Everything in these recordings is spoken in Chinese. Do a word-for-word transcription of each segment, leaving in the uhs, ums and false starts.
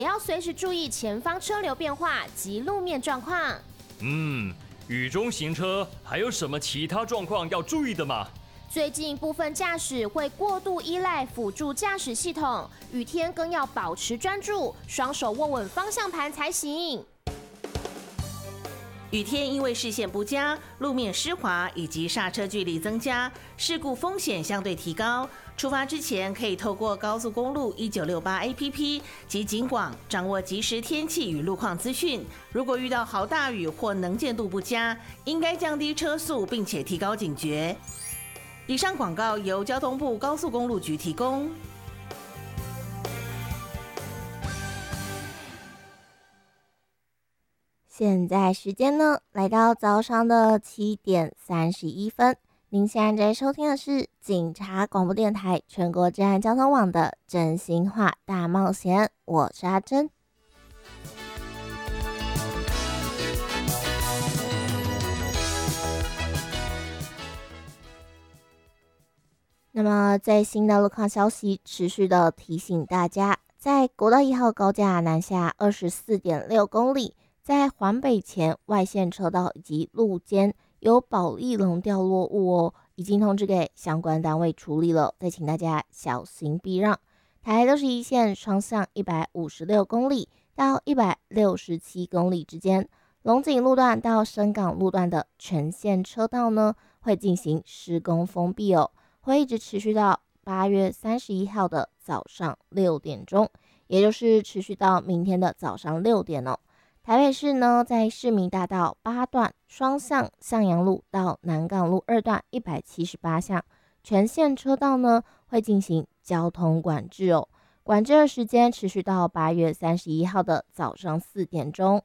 也要随时注意前方车流变化及路面状况。 嗯，雨中行车还有什么其他状况要注意的吗？ 最近部分驾驶会过度依赖辅助驾驶系统，雨天更要保持专注，双手握稳方向盘才行。 雨天因为视线不佳、路面湿滑以及刹车距离增加，事故风险相对提高。出发之前可以透过高速公路一九六八 A P P 及警广掌握即时天气与路况资讯。如果遇到豪大雨或能见度不佳，应该降低车速，并且提高警觉。以上广告由交通部高速公路局提供。 现在时间呢，来到早上的七点三十一分。您现在在收听的是警察广播电台全国治安交通网的真心话大冒险，我是阿珍。那么最新的路况消息，持续的提醒大家，在国道一号高架南下 二十四点六 公里，在环北前外线车道以及路肩有保丽龙掉落物哦，已经通知给相关单位处理了，再请大家小心避让。台六十一线双向一百五十六公里到一百六十七公里之间，龙井路段到深港路段的全线车道呢，会进行施工封闭哦。会一直持续到八月三十一号的早上六点钟，也就是持续到明天的早上六点哦。台北市呢，在市民大道八段双向向阳路到南港路二段一百七十八巷全线车道呢，会进行交通管制哦。管制的时间持续到八月三十一号的早上四点钟。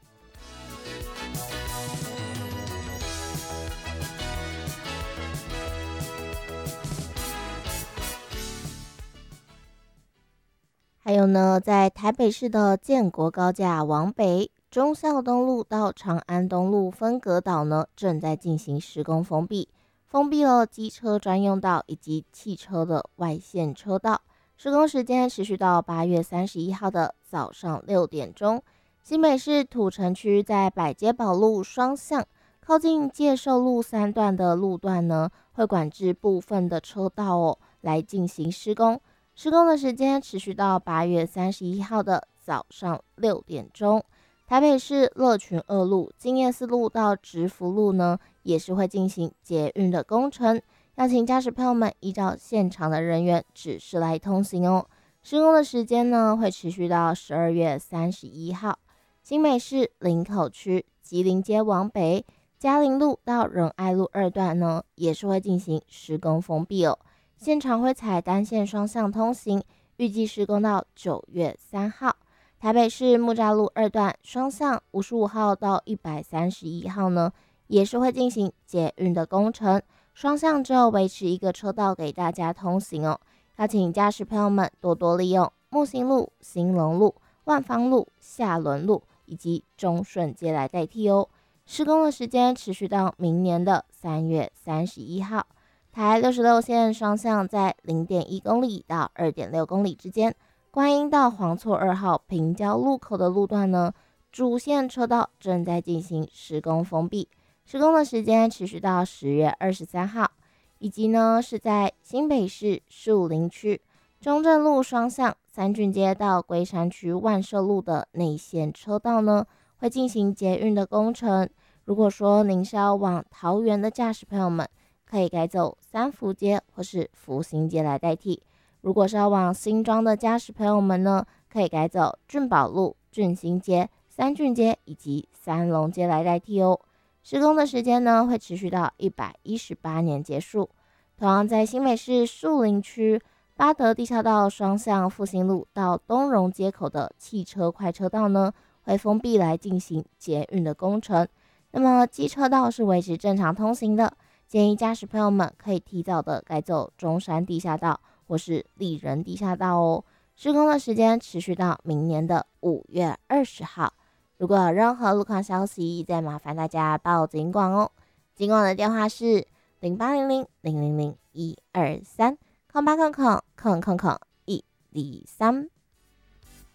还有呢，在台北市的建国高架往北，忠孝东路到长安东路分隔岛呢，正在进行施工封闭，封闭了机车专用道以及汽车的外线车道。施工时间持续到八月三十一号的早上六点钟。新北市土城区在百街宝路双向靠近介寿路三段的路段呢，会管制部分的车道哦，来进行施工。施工的时间持续到八月三十一号的早上六点钟。台北市乐群二路、金叶四路到直福路呢，也是会进行捷运的工程，要请驾驶朋友们依照现场的人员指示来通行哦。施工的时间呢，会持续到十二月三十一号。新北市林口区吉林街往北、嘉陵路到仁爱路二段呢，也是会进行施工封闭哦。现场会采单线双向通行，预计施工到九月三号。台北市木栅路二段双向五十五号到一百三十一号呢，也是会进行捷运的工程，双向只有维持一个车道给大家通行哦。要请驾驶朋友们多多利用木星路、兴隆路、万芳路、下仑路以及中顺街来代替哦。施工的时间持续到明年的三月三十一号。台六十六线双向在 零点一公里到 二点六公里之间，观音到黄厝二号平交路口的路段呢，主线车道正在进行施工封闭，施工的时间持续到十月二十三号。以及呢是在新北市树林区中正路双向三郡街到龟山区万寿路的内线车道呢，会进行捷运的工程。如果说您是要往桃园的驾驶朋友们，可以改走三福街或是福兴街来代替。如果是要往新庄的驾驶朋友们呢，可以改走俊宝路、俊兴街、三郡街以及三龙街来代替哦。施工的时间呢，会持续到一百一十八年结束。同样在新北市树林区八德地下道双向复兴路到东荣街口的汽车快车道呢，会封闭来进行捷运的工程。那么机车道是维持正常通行的，建议驾驶朋友们可以提早的改走中山地下道或是丽人地下道哦。施工的时间持续到明年的五月二十号。如果有任何路况消息，再麻烦大家报警广哦。警广的电话是零八零零零零零一二三空八空空空空空一二三。